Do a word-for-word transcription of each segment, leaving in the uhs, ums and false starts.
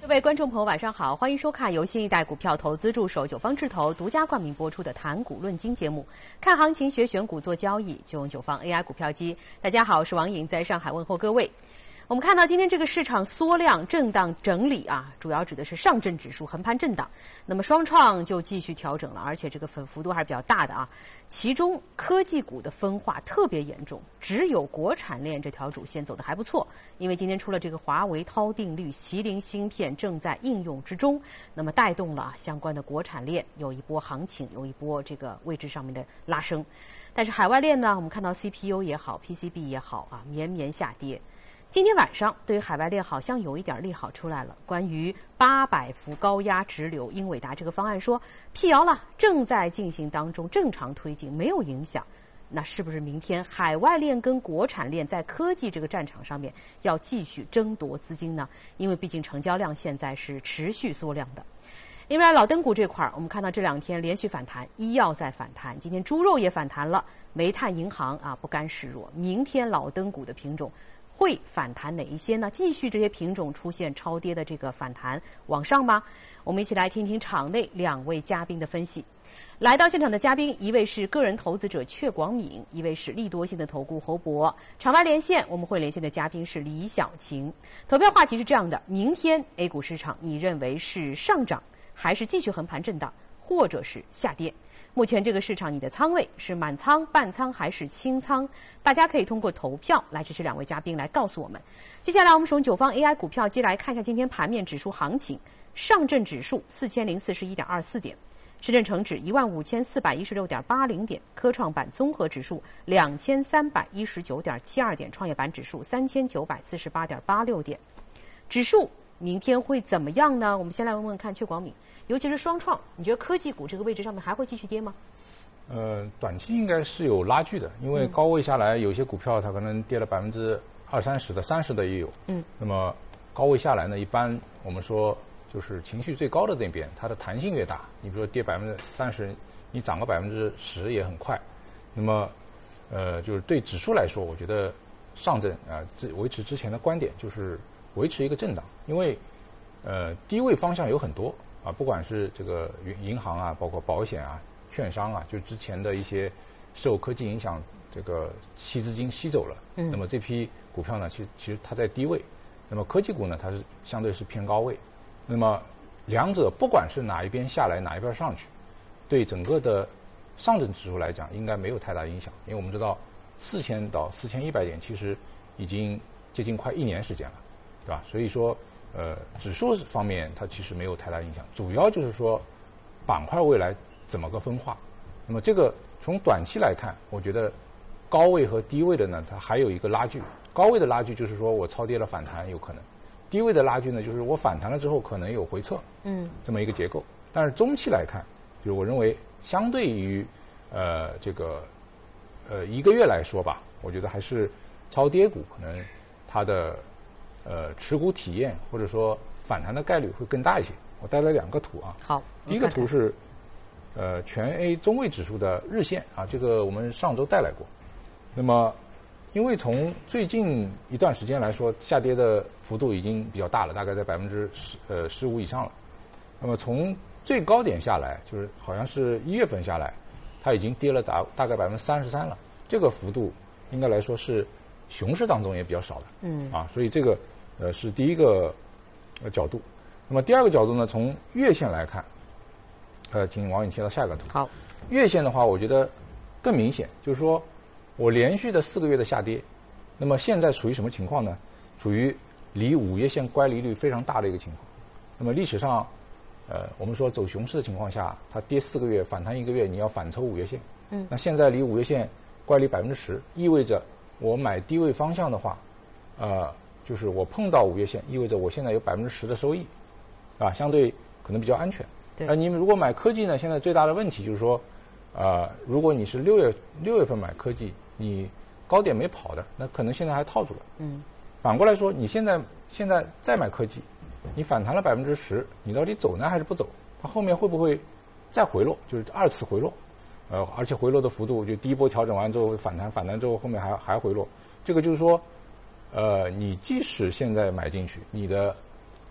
各位观众朋友，晚上好，欢迎收看由新一代股票投资助手九方智投独家冠名播出的《谈股论金》节目。看行情、学选股、做交易，就用九方 A I 股票机。大家好，我是王颖，在上海问候各位。我们看到今天这个市场缩量震荡整理啊，主要指的是上证指数横盘震荡，那么双创就继续调整了，而且这个幅度还是比较大的啊。其中科技股的分化特别严重，只有国产链这条主线走得还不错，因为今天出了这个华为韬定律，麒麟芯片正在应用之中，那么带动了相关的国产链有一波行情，有一波这个位置上面的拉升。但是海外链呢，我们看到 C P U 也好 P C B 也好啊，绵绵下跌。今天晚上对于海外链好像有一点利好出来了，关于八百伏高压直流英伟达这个方案说辟谣了，正在进行当中，正常推进，没有影响。那是不是明天海外链跟国产链在科技这个战场上面要继续争夺资金呢？因为毕竟成交量现在是持续缩量的。另外老登股这块儿，我们看到这两天连续反弹，医药在反弹，今天猪肉也反弹了，煤炭、银行啊不甘示弱。明天老登股的品种会反弹哪一些呢？继续这些品种出现超跌的这个反弹往上吗？我们一起来听听场内两位嘉宾的分析。来到现场的嘉宾，一位是个人投资者阙广敏，一位是利多信的投顾侯博。场外连线，我们会连线的嘉宾是李晓晴。投票话题是这样的：明天 A 股市场，你认为是上涨，还是继续横盘震荡，或者是下跌？目前这个市场，你的仓位是满仓、半仓还是清仓？大家可以通过投票来支持两位嘉宾来告诉我们。接下来我们从九方 A I 股票机来看一下今天盘面指数行情。上证指数四千零四十一点二四点，深圳成指一万五千四百一十六点八零点，科创板综合指数两千三百一十九点七二点，创业板指数三千九百四十八点八六点。指数明天会怎么样呢？我们先来问问看阙广敏。尤其是双创，你觉得科技股这个位置上面还会继续跌吗？ 呃，短期应该是有拉锯的，因为高位下来，有些股票它可能跌了百分之二三十的、三十的也有。嗯。那么高位下来呢，一般我们说就是情绪最高的那边，它的弹性越大。你比如说跌百分之三十，你涨个百分之十也很快。那么，呃，就是对指数来说，我觉得上证啊，这、呃、维持之前的观点就是维持一个震荡，因为呃低位方向有很多。啊，不管是这个银行啊，包括保险啊、券商啊，就之前的一些受科技影响，这个吸资金吸走了。嗯。那么这批股票呢，其实其实它在低位，那么科技股呢，它是相对是偏高位。那么两者不管是哪一边下来，哪一边上去，对整个的上证指数来讲，应该没有太大影响，因为我们知道四千到四千一百点，其实已经接近快一年时间了，对吧？所以说。呃，指数方面它其实没有太大影响，主要就是说板块未来怎么个分化。那么这个从短期来看，我觉得高位和低位的呢，它还有一个拉锯。高位的拉锯就是说我超跌了反弹有可能，低位的拉锯呢，就是我反弹了之后可能有回撤，嗯，这么一个结构。但是中期来看，就是我认为相对于呃这个呃一个月来说吧，我觉得还是超跌股可能它的。呃，持股体验或者说反弹的概率会更大一些。我带来两个图啊。 好， 第一个图是呃全 A 中位指数的日线啊，这个我们上周带来过。那么，因为从最近一段时间来说，下跌的幅度已经比较大了，大概在百分之十呃十五以上了。那么从最高点下来，就是好像是一月份下来，它已经跌了大大概百分之三十三了。这个幅度应该来说是熊市当中也比较少的。嗯。啊，所以这个。呃，是第一个呃角度。那么第二个角度呢，从月线来看，呃，请王颖切到下一个图。 好， 月线的话，我觉得更明显，就是说我连续的四个月的下跌，那么现在处于什么情况呢？处于离五月线乖离率非常大的一个情况。那么历史上，呃，我们说走熊市的情况下，它跌四个月反弹一个月，你要反抽五月线。嗯。那现在离五月线乖离百分之十，意味着我买低位方向的话，呃。就是我碰到五月线，意味着我现在有百分之十的收益，啊，相对可能比较安全。 对。 而你们如果买科技呢，现在最大的问题就是说，呃，如果你是六月六月份买科技，你高点没跑的，那可能现在还套住了。嗯。反过来说，你现在现在再买科技，你反弹了百分之十，你到底走呢还是不走？它后面会不会再回落？就是二次回落，呃，而且回落的幅度，就第一波调整完之后反弹，反弹之后后面还还回落。这个就是说。呃，你即使现在买进去，你的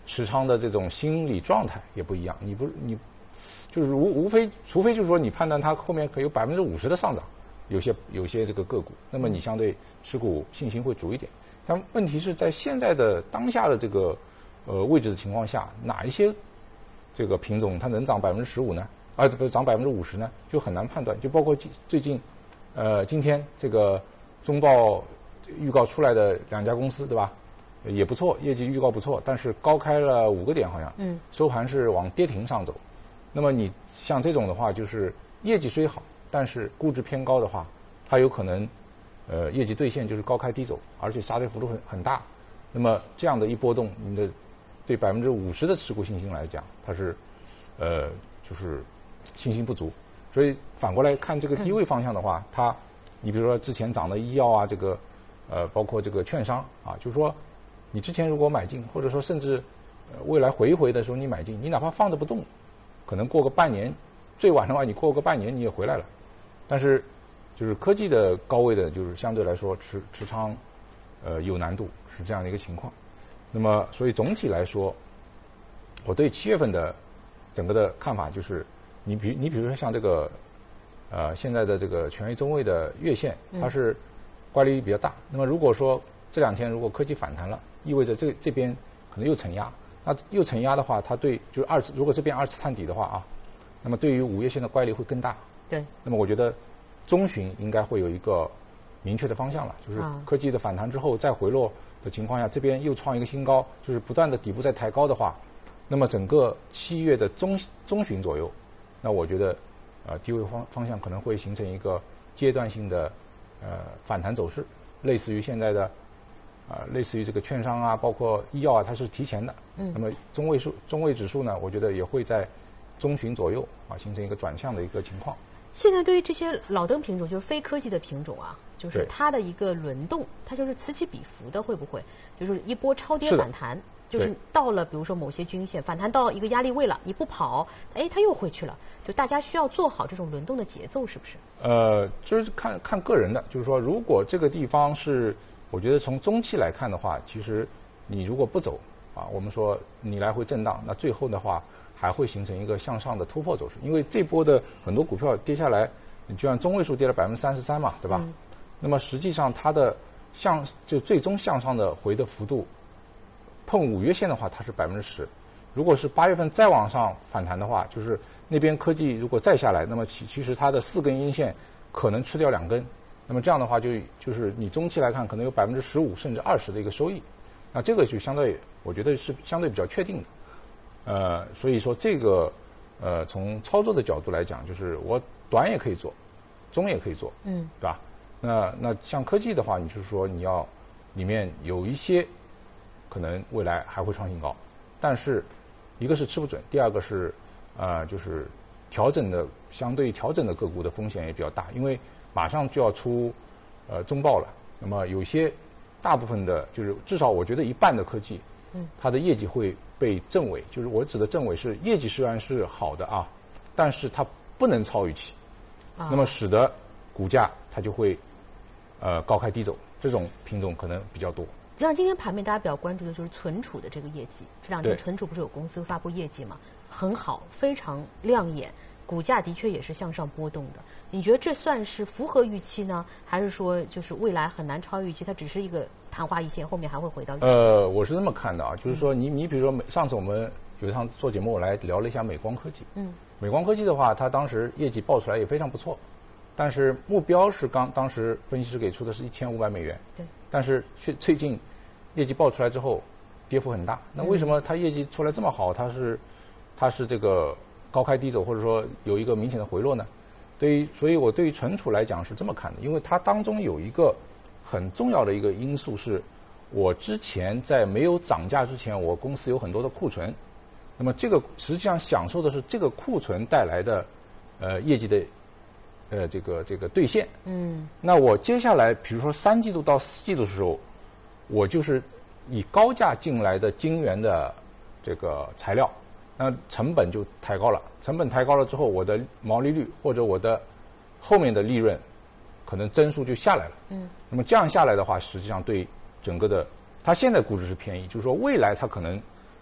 持仓的这种心理状态也不一样。你不你就是无无非除非就是说你判断它后面可以有百分之五十的上涨，有些有些这个个股，那么你相对持股信心会足一点。但问题是在现在的当下的这个呃位置的情况下，哪一些这个品种它能涨百分之十五呢？啊，不是涨百分之五十呢？就很难判断。就包括最近呃今天这个中报预告出来的两家公司，对吧？也不错，业绩预告不错，但是高开了五个点，好像，嗯，收盘是往跌停上走。那么你像这种的话，就是业绩虽好，但是估值偏高的话，它有可能，呃，业绩兑现就是高开低走，而且杀跌幅度很很大。那么这样的一波动，你的对百分之五十的持股信心来讲，它是，呃，就是信心不足。所以反过来看这个低位方向的话，它，你比如说之前涨的医药啊，这个，呃，包括这个券商啊，就是说。你之前如果买进，或者说甚至呃未来回一回的时候你买进，你哪怕放着不动，可能过个半年，最晚的话你过个半年你也回来了。但是就是科技的高位的，就是相对来说持持仓呃有难度，是这样的一个情况。那么所以总体来说，我对七月份的整个的看法就是，你比你比如说像这个呃现在的这个权威中位的月线，它是乖离比较大。那么如果说这两天如果科技反弹了，意味着这这边可能又承压，那又承压的话，它对就是二次，如果这边二次探底的话啊，那么对于五月线的乖离会更大。 对。 那么我觉得中旬应该会有一个明确的方向了，就是科技的反弹之后再回落的情况下，这边又创一个新高，就是不断的底部在抬高的话，那么整个七月的中中旬左右，那我觉得呃低位方方向可能会形成一个阶段性的呃反弹走势，类似于现在的。啊、呃，类似于这个券商啊，包括医药啊，它是提前的。嗯。那么中位数、中位指数呢，我觉得也会在中旬左右啊，形成一个转向的一个情况。 现在对于这些老灯品种，就是非科技的品种啊，就是它的一个轮动，它就是此起彼伏的，会不会？就是一波超跌反弹，就是到了比如说某些均线反弹到一个压力位了，你不跑，哎，它又回去了。就大家需要做好这种轮动的节奏，是不是？ 呃，就是看看个人的，就是说，如果这个地方是。我觉得从中期来看的话，其实你如果不走啊，我们说你来回震荡，那最后的话还会形成一个向上的突破走势。因为这波的很多股票跌下来，你就按中位数跌了百分之三十三嘛，对吧？嗯、那么实际上它的向就最终向上的回的幅度，碰五月线的话它是百分之十。如果是八月份再往上反弹的话，就是那边科技如果再下来，那么其其实它的四根阴线可能吃掉两根。那么这样的话就，就就是你中期来看，可能有百分之十五甚至二十的一个收益，那这个就相对，我觉得是相对比较确定的。呃，所以说这个，呃，从操作的角度来讲，就是我短也可以做，中也可以做，嗯，对吧？那那像科技的话，你就是说你要里面有一些可能未来还会创新高，但是一个是吃不准，第二个是呃就是调整的相对调整的个股的风险也比较大，因为。马上就要出，呃，中报了。那么有些大部分的，就是至少我觉得一半的科技，嗯，它的业绩会被正尾，就是我指的正尾是业绩虽然是好的啊，但是它不能超预期，啊、那么使得股价它就会呃高开低走，这种品种可能比较多。 像今天盘面大家比较关注的就是存储的这个业绩，这两天存储不是有公司发布业绩嘛，很好，非常亮眼。股价的确也是向上波动的，你觉得这算是符合预期呢，还是说就是未来很难超预期？它只是一个昙花一现，后面还会回到？ 呃，我是这么看的啊，就是说你你比如说美上次我们有一趟做节目，我来聊了一下美光科技。嗯。美光科技的话，它当时业绩报出来也非常不错，但是目标是刚当时分析师给出的是一千五百美元。对。但是却最近业绩报出来之后，跌幅很大。那为什么它业绩出来这么好，它是它是这个？高开低走，或者说有一个明显的回落呢？对于，所以我对于存储来讲是这么看的，因为它当中有一个很重要的一个因素是，我之前在没有涨价之前，我公司有很多的库存，那么这个实际上享受的是这个库存带来的呃业绩的呃这个这个兑现。嗯。那我接下来比如说三季度到四季度的时候，我就是以高价进来的晶圆的这个材料。那成本就抬高了，成本抬高了之后，我的毛利率或者我的后面的利润，可能增速就下来了。嗯。那么这样下来的话，实际上对整个的，它现在估值是便宜，就是说未来它可能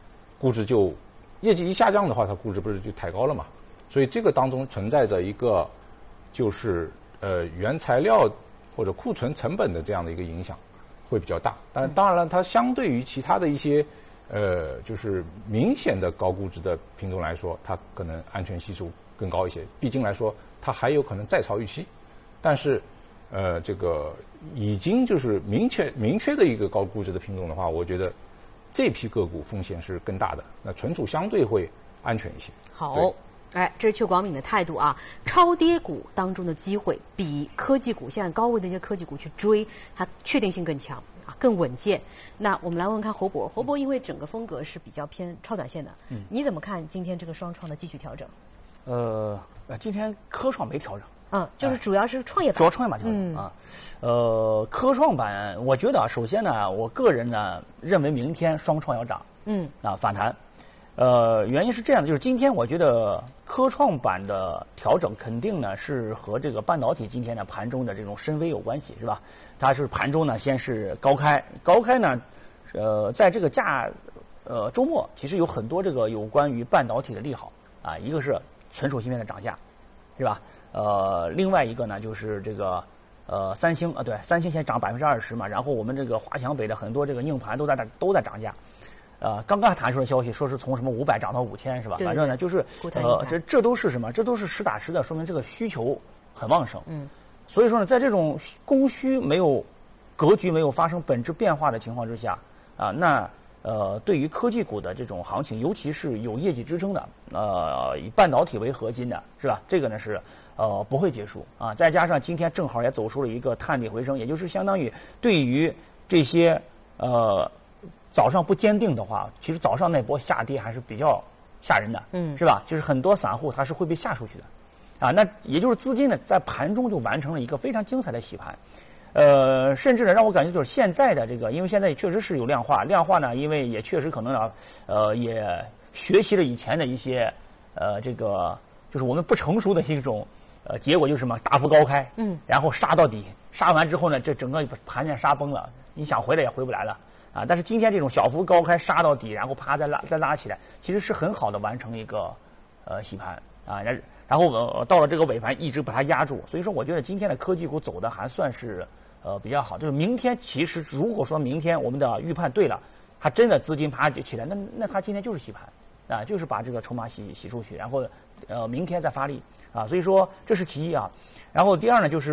估值就业绩一下降的话，它估值不是就抬高了嘛？所以这个当中存在着一个就是呃原材料或者库存成本的这样的一个影响会比较大。但当然了，它相对于其他的一些呃就是明显的高估值的品种来说，它可能安全系数更高一些。毕竟来说，它还有可能再超预期。但是呃这个已经就是明确明确的一个高估值的品种的话，我觉得这批个股风险是更大的。那存储相对会安全一些。 好。哎，这是邱广敏的态度啊！超跌股当中的机会比科技股，现在高位的一些科技股去追，它确定性更强啊，更稳健。那我们来问问看侯博，侯博因为整个风格是比较偏超短线的，嗯，你怎么看今天这个双创的继续调整？ 呃，今天科创没调整， 嗯，就是主要是创业板， 主要创业板调整、嗯、啊。呃，科创板，我觉得啊，首先呢，我个人呢认为明天双创要涨，嗯，啊反弹。呃，原因是这样的，就是今天我觉得科创板的调整肯定呢是和这个半导体今天呢盘中的这种深 V 有关系，是吧？它是盘中呢先是高开，高开呢，呃，在这个价，呃周末其实有很多这个有关于半导体的利好啊，一个是存储芯片的涨价，是吧？呃，另外一个呢就是这个呃三星啊，对，三星现在涨百分之二十嘛，然后我们这个华强北的很多这个硬盘都在都在涨价。呃，刚刚弹出的消息说是从什么五百涨到五千，是吧？反正呢，就是呃，这这都是什么？这都是实打实的，说明这个需求很旺盛。嗯，所以说呢，在这种供需没有格局没有发生本质变化的情况之下，啊，那呃，对于科技股的这种行情，尤其是有业绩支撑的，呃，以半导体为核心的，是吧？这个呢是呃不会结束啊。再加上今天正好也走出了一个探底回升，也就是相当于对于这些呃。早上不坚定的话，其实早上那波下跌还是比较吓人的，嗯，是吧？就是很多散户他是会被吓出去的，啊，那也就是资金呢在盘中就完成了一个非常精彩的洗盘，呃，甚至呢让我感觉就是现在的这个，因为现在确实是有量化，量化呢，因为也确实可能呢，呃，也学习了以前的一些，呃，这个就是我们不成熟的一种，呃，结果就是什么大幅高开，嗯，然后杀到底，杀完之后呢，这整个盘面杀崩了，你想回来也回不来了。啊，但是今天这种小幅高开杀到底，然后啪再拉再拉起来，其实是很好的完成一个呃洗盘啊，然然后呃到了这个尾盘一直把它压住，所以说我觉得今天的科技股走的还算是呃比较好。就是明天其实如果说明天我们的预判对了，它真的资金啪就起来，那那它今天就是洗盘啊，就是把这个筹码洗洗出去，然后呃明天再发力啊，所以说这是其一啊。然后第二呢就是。